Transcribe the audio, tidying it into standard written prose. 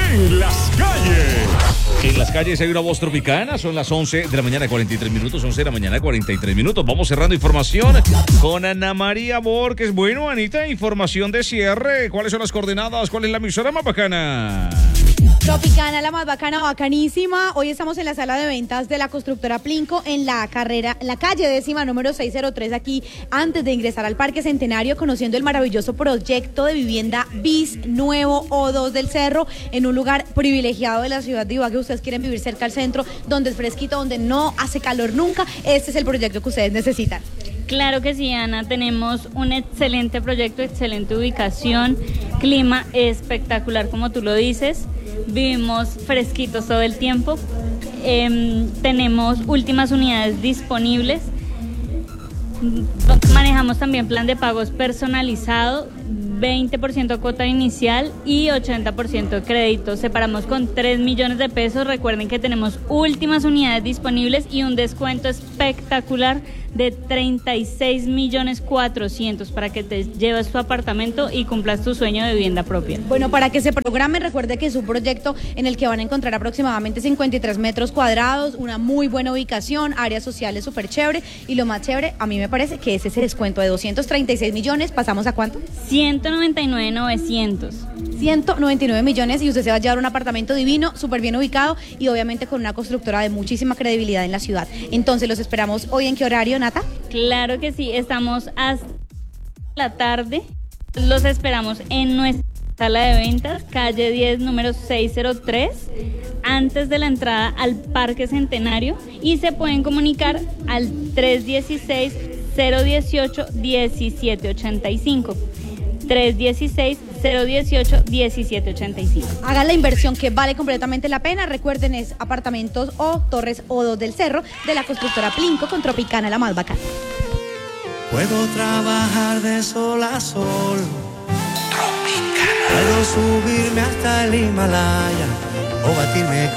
en las calles. En las calles hay una voz tropicana, son las 11 de la mañana 43 minutos, 11 de la mañana 43 minutos. Vamos cerrando información con Ana María Borges. Bueno, Anita, información de cierre. ¿Cuáles son las coordenadas? ¿Cuál es la emisora más bacana? Tropicana, la más bacana, bacanísima. Hoy estamos en la sala de ventas de la constructora Plinko en la calle 10ª, número 603, aquí antes de ingresar al Parque Centenario, conociendo el maravilloso proyecto de vivienda BIS nuevo O2 del Cerro, en un lugar privilegiado de la ciudad de Ibagué. Ustedes quieren vivir cerca al centro, donde es fresquito, donde no hace calor nunca. Este es el proyecto que ustedes necesitan. Claro que sí, Ana, tenemos un excelente proyecto, excelente ubicación, clima espectacular como tú lo dices, vivimos fresquitos todo el tiempo, tenemos últimas unidades disponibles, manejamos también plan de pagos personalizado, 20% cuota inicial y 80% de crédito. Separamos con 3 millones de pesos. Recuerden que tenemos últimas unidades disponibles y un descuento espectacular de 36.400.000 para que te lleves tu apartamento y cumplas tu sueño de vivienda propia. Bueno, para que se programen, recuerde que es un proyecto en el que van a encontrar aproximadamente 53 metros cuadrados, una muy buena ubicación, áreas sociales súper chévere, y lo más chévere, a mí me parece que es ese descuento de 236 millones. ¿Pasamos a cuánto? 199.900. 199 millones, y usted se va a llevar un apartamento divino, súper bien ubicado y obviamente con una constructora de muchísima credibilidad en la ciudad. Entonces, los esperamos hoy. ¿En qué horario, Nata? Claro que sí, estamos hasta la tarde. Los esperamos en nuestra sala de ventas, calle 10, número 603, antes de la entrada al Parque Centenario, y se pueden comunicar al 316-018-1785. 316-018-1785. Hagan la inversión que vale completamente la pena. Recuerden, es apartamentos o torres O2 del Cerro de la constructora Plinko, con Tropicana, la más bacana. Puedo trabajar de sol a sol. Tropicana. Puedo subirme hasta el Himalaya o batirme